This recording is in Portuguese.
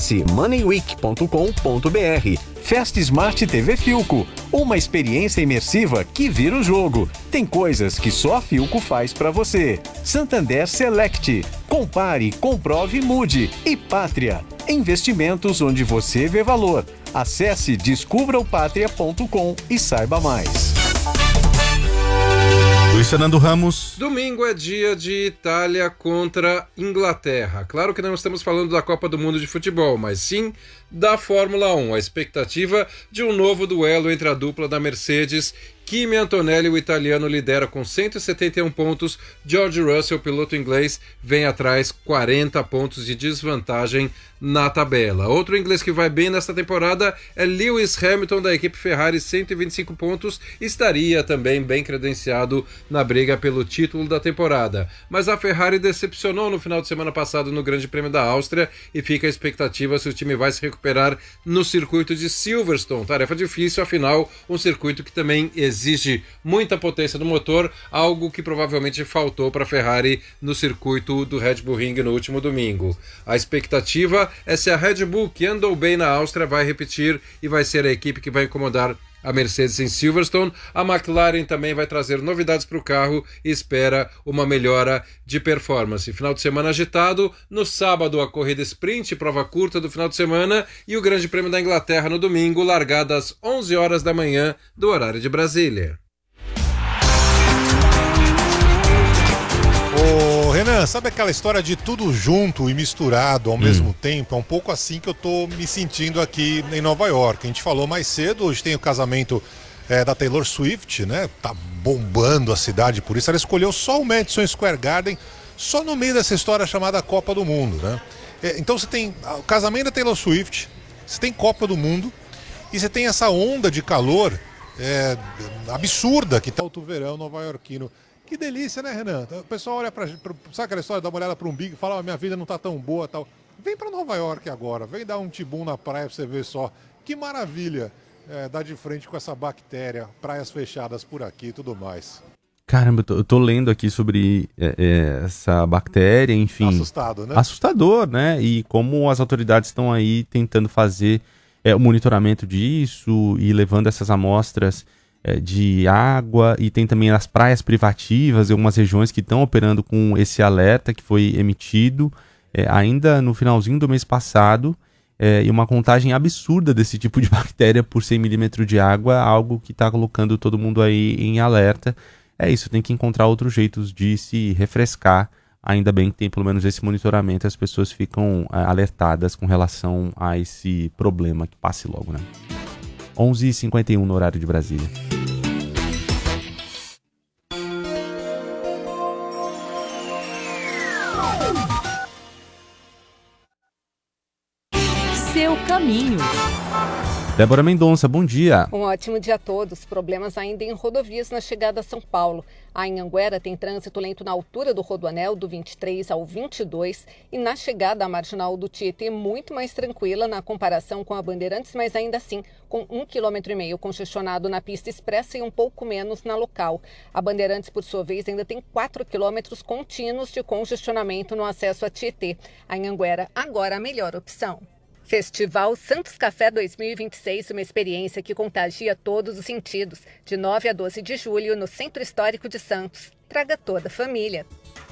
Acesse moneyweek.com.br. Festa Smart TV Philco, uma experiência imersiva que vira o jogo. Tem coisas que só a Philco faz pra você. Santander Select. Compare, comprove, mude. E Pátria. Investimentos onde você vê valor. Acesse descubraopatria.com e saiba mais. Luiz Fernando Ramos. Domingo é dia de Itália contra Inglaterra. Claro que não estamos falando da Copa do Mundo de futebol, mas sim da Fórmula 1. A expectativa de um novo duelo entre a dupla da Mercedes. Kimi Antonelli, o italiano, lidera com 171 pontos. George Russell, piloto inglês, vem atrás 40 pontos de desvantagem na tabela. Outro inglês que vai bem nesta temporada é Lewis Hamilton, da equipe Ferrari, 125 pontos. Estaria também bem credenciado na briga pelo título da temporada. Mas a Ferrari decepcionou no final de semana passado no Grande Prêmio da Áustria e fica a expectativa se o time vai se recuperar no circuito de Silverstone. Tarefa difícil, afinal, um circuito que também exige muita potência no motor, algo que provavelmente faltou para a Ferrari no circuito do Red Bull Ring no último domingo. A expectativa é se a Red Bull, que andou bem na Áustria, vai repetir e vai ser a equipe que vai incomodar a Mercedes em Silverstone. A McLaren também vai trazer novidades para o carro e espera uma melhora de performance. Final de semana agitado. No sábado, a corrida sprint, prova curta do final de semana, e o Grande Prêmio da Inglaterra no domingo, largada às 11 horas da manhã do horário de Brasília. Ô, Renan, sabe aquela história de tudo junto e misturado ao mesmo tempo? É um pouco assim que eu tô me sentindo aqui em Nova York. A gente falou mais cedo, hoje tem o casamento da Taylor Swift, né? Tá bombando a cidade, por isso ela escolheu só o Madison Square Garden, só no meio dessa história chamada Copa do Mundo, né? Então você tem o casamento da Taylor Swift, você tem Copa do Mundo e você tem essa onda de calor absurda que tá o verão nova-iorquino. Que delícia, né, Renan? O pessoal olha sabe aquela história, dá uma olhada para um umbigo e fala, minha vida não tá tão boa, tal. Vem para Nova York agora, vem dar um tibum na praia pra você ver só. Que maravilha dar de frente com essa bactéria, praias fechadas por aqui e tudo mais. Caramba, eu tô lendo aqui sobre essa bactéria, enfim. Assustado, né? Assustador, né? E como as autoridades estão aí tentando fazer o monitoramento disso e levando essas amostras de água, e tem também as praias privativas e algumas regiões que estão operando com esse alerta que foi emitido ainda no finalzinho do mês passado, e uma contagem absurda desse tipo de bactéria por 100 milímetros de água, algo que está colocando todo mundo aí em alerta. É isso, tem que encontrar outros jeitos de se refrescar. Ainda bem que tem pelo menos esse monitoramento, as pessoas ficam alertadas com relação a esse problema, que passe logo, né? 11h51 no horário de Brasília. Seu caminho. Débora Mendonça, bom dia. Um ótimo dia a todos. Problemas ainda em rodovias na chegada a São Paulo. A Anhanguera tem trânsito lento na altura do Rodoanel, do 23 ao 22, e na chegada à Marginal do Tietê, muito mais tranquila na comparação com a Bandeirantes, mas ainda assim com 1,5 km congestionado na pista expressa e um pouco menos na local. A Bandeirantes, por sua vez, ainda tem 4 quilômetros contínuos de congestionamento no acesso a Tietê. A Anhanguera, agora a melhor opção. Festival Santos Café 2026, uma experiência que contagia todos os sentidos. De 9 a 12 de julho, no Centro Histórico de Santos. Traga toda a família.